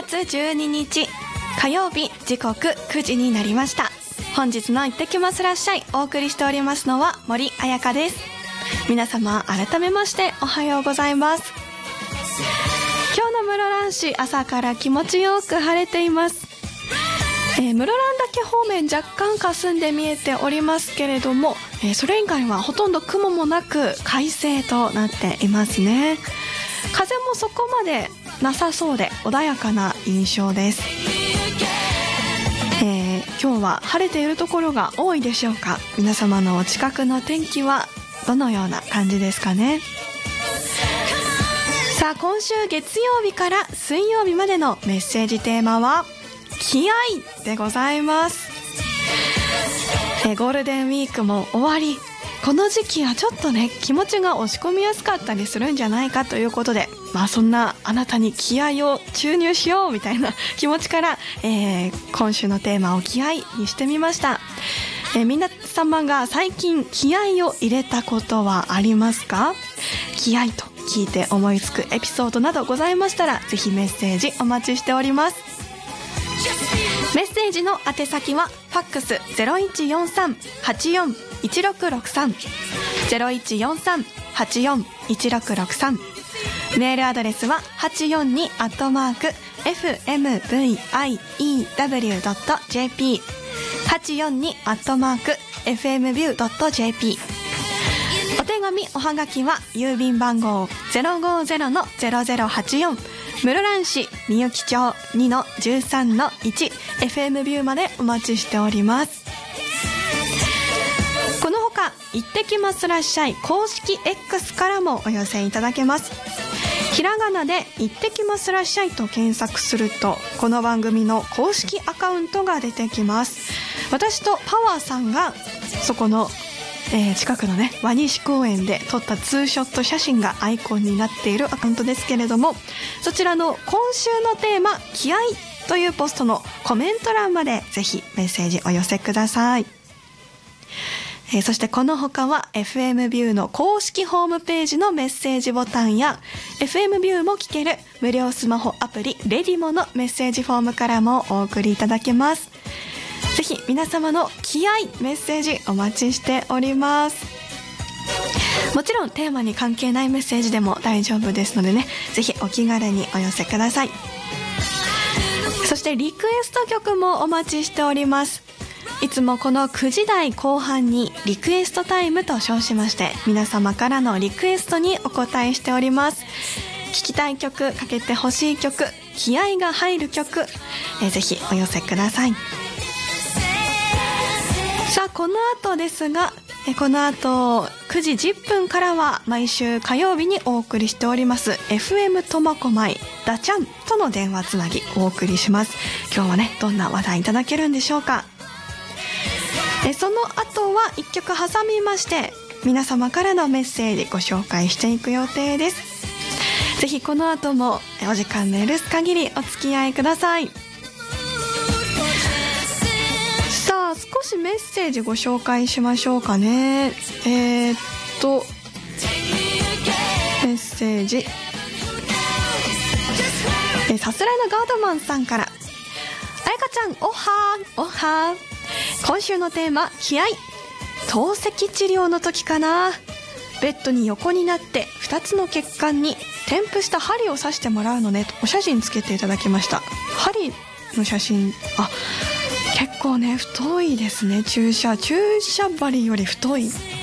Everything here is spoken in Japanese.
月12日火曜日、時刻9時になりました。本日の行ってきますらっしゃい、お送りしておりますのは森彩香です。皆様改めましておはようございます。今日の室蘭市、朝から気持ちよく晴れています。室蘭岳方面若干霞んで見えておりますけれども、それ以外はほとんど雲もなく快晴となっていますね。風もそこまでなさそうで穏やかな印象です。今日は晴れているところが多いでしょうか。皆様のお近くの天気はどのような感じですかね。さあ、今週月曜日から水曜日までのメッセージテーマは気合でございます。ゴールデンウィークも終わり、この時期はちょっとね、気持ちが押し込みやすかったりするんじゃないかということで、そんなあなたに気合を注入しようみたいな気持ちから、今週のテーマを気合にしてみました。皆様が最近気合を入れたことはありますか？気合と聞いて思いつくエピソードなどございましたら、ぜひメッセージお待ちしております。メッセージの宛先はファックス 0143-841663 0143-841663、メールアドレスは 842@fmview.jp 842@fmview.jp。 お手紙おはがきは郵便番号 050-0084、室蘭市みゆき町 2-13-1 FM ビューまでお待ちしております。このほか、行ってきますらっしゃい公式 X からもお寄せいただけます。ひらがなで行ってきますらっしゃいと検索すると、この番組の公式アカウントが出てきます。私とパワーさんがそこの近くのね、和西公園で撮ったツーショット写真がアイコンになっているアカウントですけれども、そちらの今週のテーマ気合というポストのコメント欄までぜひメッセージお寄せください。そしてこの他は FM ビューの公式ホームページのメッセージボタンや FM ビューも聞ける無料スマホアプリレディモのメッセージフォームからもお送りいただけます。ぜひ皆様の気合メッセージお待ちしております。もちろんテーマに関係ないメッセージでも大丈夫ですのでね、ぜひお気軽にお寄せください。そしてリクエスト曲もお待ちしております。いつもこの9時台後半にリクエストタイムと称しまして、皆様からのリクエストにお答えしております。聴きたい曲、かけてほしい曲、気合が入る曲、ぜひお寄せください。さあ、この後ですが、この後9時10分からは毎週火曜日にお送りしております FM 苫小牧ダチャンとの電話つなぎお送りします。今日はね、どんな話題いただけるんでしょうか。その後は1曲挟みまして、皆様からのメッセージご紹介していく予定です。ぜひこの後もお時間の許す限りお付き合いください。さあ、少しメッセージご紹介しましょうかね。メッセージ、さすらいのガードマンさんから、あやかちゃんおはーおはー、今週のテーマ気合、透析治療の時かな。ベッドに横になって2つの血管に添付した針を刺してもらうのねとお写真つけていただきました。針の写真、結構ね、太いですね。注射針より太い